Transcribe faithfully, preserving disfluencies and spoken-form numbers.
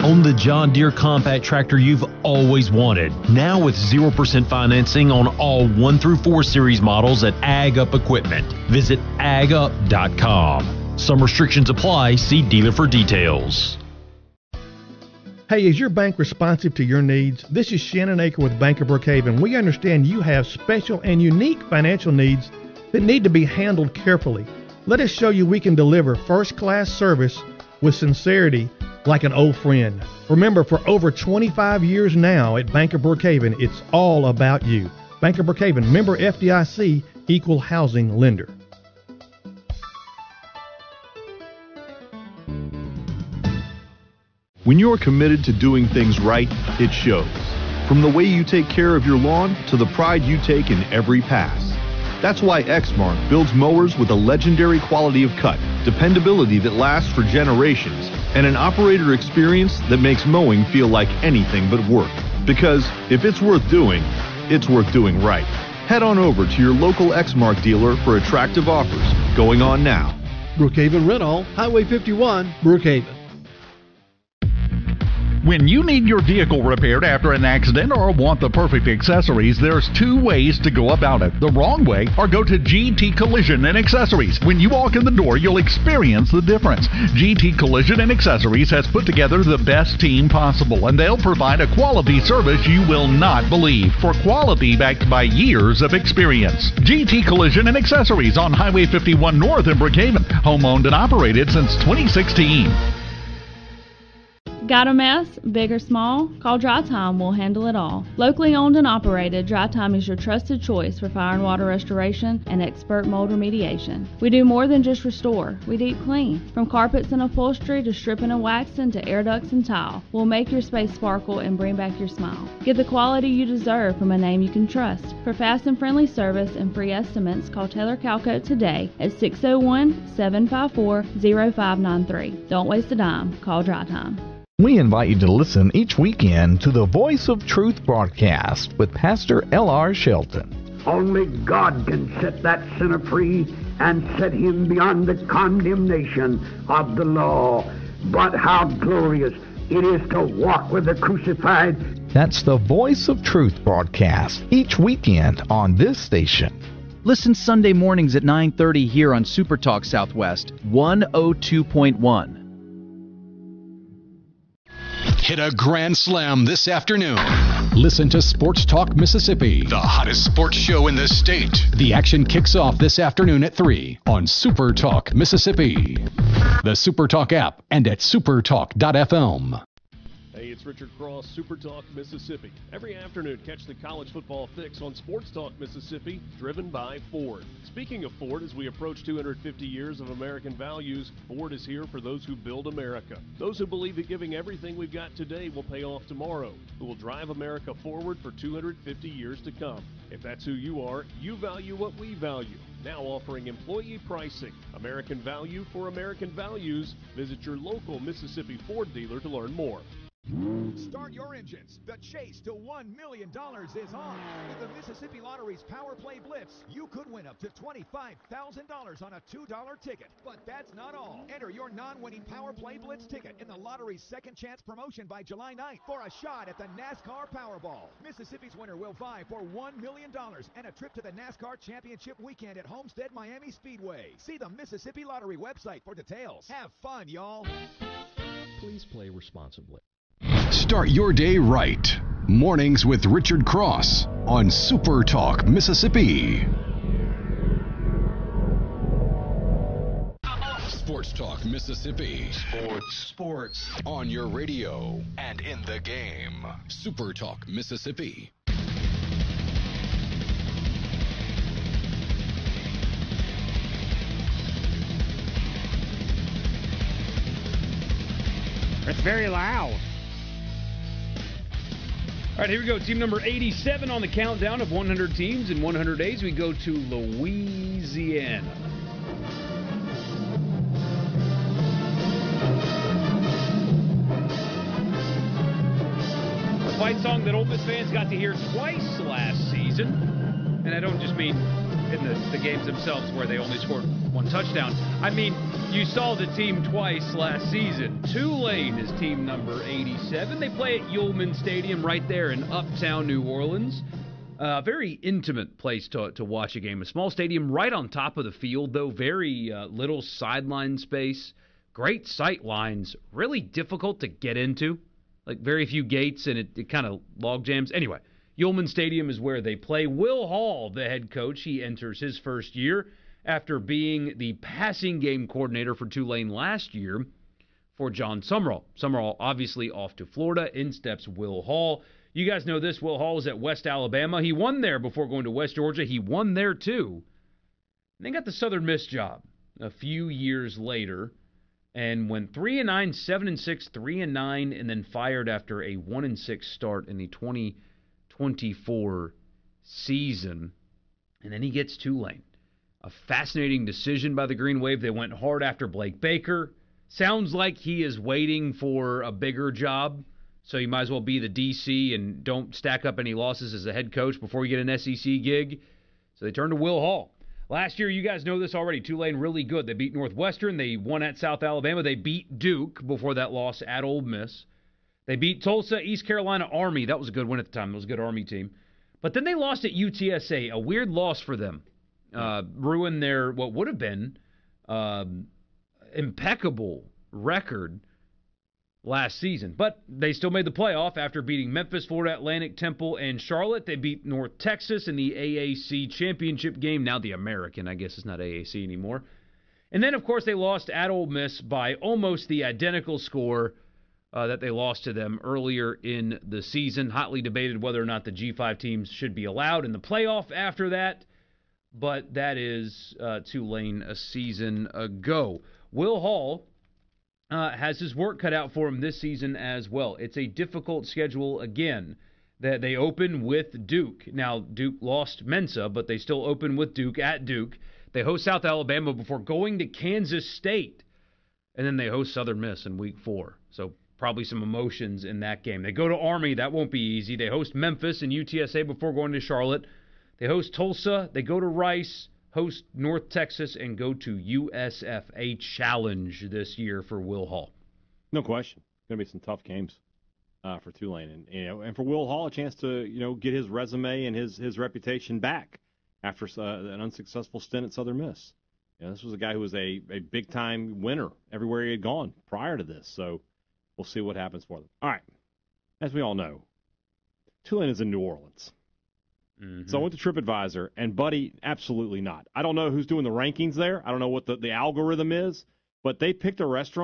Own the John Deere compact tractor you've always wanted. Now with zero percent financing on all one through four series models at Ag Up Equipment. Visit ag up dot com. Some restrictions apply. See dealer for details. Hey, is your bank responsive to your needs? This is Shannon Aker with Bank of Brookhaven. We understand you have special and unique financial needs that need to be handled carefully. Let us show you we can deliver first-class service with sincerity like an old friend. Remember, for over twenty-five years now at Bank of Brookhaven, it's all about you. Bank of Brookhaven, member F D I C, equal housing lender. When you're committed to doing things right, it shows. From the way you take care of your lawn to the pride you take in every pass. That's why Exmark builds mowers with a legendary quality of cut, dependability that lasts for generations, and an operator experience that makes mowing feel like anything but work. Because if it's worth doing, it's worth doing right. Head on over to your local Exmark dealer for attractive offers going on now. Brookhaven Rental, Highway fifty-one, Brookhaven. When you need your vehicle repaired after an accident or want the perfect accessories, there's two ways to go about it. The wrong way, or go to G T Collision and Accessories. When you walk in the door, you'll experience the difference. G T Collision and Accessories has put together the best team possible, and they'll provide a quality service you will not believe, for quality backed by years of experience. G T Collision and Accessories on Highway fifty-one North in Brookhaven. Home owned and operated since twenty sixteen. Got a mess? Big or small? Call Dry Time. We'll handle it all. Locally owned and operated, Dry Time is your trusted choice for fire and water restoration and expert mold remediation. We do more than just restore. We deep clean. From carpets and upholstery to stripping and waxing to air ducts and tile, we'll make your space sparkle and bring back your smile. Get the quality you deserve from a name you can trust. For fast and friendly service and free estimates, call Taylor Calcoat today at six oh one, seven five four, oh five nine three. Don't waste a dime. Call Dry Time. We invite you to listen each weekend to the Voice of Truth broadcast with Pastor L R Shelton. Only God can set that sinner free and set him beyond the condemnation of the law. But how glorious it is to walk with the crucified. That's the Voice of Truth broadcast each weekend on this station. Listen Sunday mornings at nine thirty here on Super Talk Southwest one oh two point one. Hit a grand slam this afternoon. Listen to Sports Talk Mississippi, the hottest sports show in the state. The action kicks off this afternoon at three on Super Talk Mississippi, the Super Talk app, and at supertalk dot f m. Hey, it's Richard Cross, Super Talk Mississippi. Every afternoon, catch the college football fix on Sports Talk Mississippi, driven by Ford. Speaking of Ford, as we approach two hundred fifty years of American values, Ford is here for those who build America. Those who believe that giving everything we've got today will pay off tomorrow, who will drive America forward for two hundred fifty years to come. If that's who you are, you value what we value. Now offering employee pricing. American value for American values. Visit your local Mississippi Ford dealer to learn more. Start your engines. The chase to one million dollars is on. With the Mississippi Lottery's Power Play Blitz, you could win up to twenty-five thousand dollars on a two dollar ticket. But that's not all. Enter your non-winning Power Play Blitz ticket in the lottery's second chance promotion by July ninth for a shot at the NASCAR Powerball. Mississippi's winner will vie for one million dollars and a trip to the NASCAR Championship weekend at Homestead Miami Speedway. See the Mississippi Lottery website for details. Have fun, y'all. Please play responsibly. Start your day right. Mornings with Richard Cross on Super Talk Mississippi. Sports Talk Mississippi. Sports. Sports. On your radio and in the game. Super Talk Mississippi. It's very loud. All right, here we go. Team number eighty-seven on the countdown of one hundred teams in one hundred days. We go to Louisiana. A fight song that Ole Miss fans got to hear twice last season. And I don't just mean in the, the games themselves where they only scored one touchdown. I mean You saw the team twice last season. Tulane is team number eighty-seven. They play at Yulman Stadium right there in uptown New Orleans. A uh, very intimate place to to watch a game. A small stadium right on top of the field, though. Very uh, little sideline space. Great sight lines. Really difficult to get into. Like very few gates, and it, it kind of log jams. Anyway, Yulman Stadium is where they play. Will Hall, the head coach, he enters his first year after being the passing game coordinator for Tulane last year for John Summerall. Summerall obviously off to Florida. In steps Will Hall. You guys know this. Will Hall was at West Alabama. He won there before going to West Georgia. He won there too. And then got the Southern Miss job a few years later and went three and nine, seven and six, three and nine, and then fired after a one and six start in the twenty twenty-four season. And then he gets Tulane. A fascinating decision by the Green Wave. They went hard after Blake Baker. Sounds like he is waiting for a bigger job, so you might as well be the D C and don't stack up any losses as a head coach before you get an S E C gig. So they turned to Will Hall. Last year, you guys know this already, Tulane really good. They beat Northwestern. They won at South Alabama. They beat Duke before that loss at Ole Miss. They beat Tulsa, East Carolina, Army. That was a good win at the time. It was a good Army team. But then they lost at U T S A, a weird loss for them. Uh, ruined their, what would have been, um, impeccable record last season. But they still made the playoff after beating Memphis, Florida Atlantic, Temple, and Charlotte. They beat North Texas in the A A C championship game. Now the American, I guess it's not A A C anymore. And then, of course, they lost at Ole Miss by almost the identical score uh, that they lost to them earlier in the season. Hotly debated whether or not the G five teams should be allowed in the playoff after that. But that is uh, Tulane a season ago. Will Hall uh, has his work cut out for him this season as well. It's a difficult schedule again. That they open with Duke. Now, Duke lost Mensa, but they still open with Duke at Duke. They host South Alabama before going to Kansas State. And then they host Southern Miss in week four. So probably some emotions in that game. They go to Army. That won't be easy. They host Memphis and U T S A before going to Charlotte. They host Tulsa, they go to Rice, host North Texas, and go to U S F. A challenge this year for Will Hall. No question. Going to be some tough games uh, for Tulane. And, you know, and for Will Hall, a chance to, you know, get his resume and his, his reputation back after uh, an unsuccessful stint at Southern Miss. You know, this was a guy who was a, a big-time winner everywhere he had gone prior to this. So we'll see what happens for them. All right. As we all know, Tulane is in New Orleans. Mm-hmm. So I went to TripAdvisor, and, buddy, absolutely not. I don't know who's doing the rankings there. I don't know what the, the algorithm is, but they picked a restaurant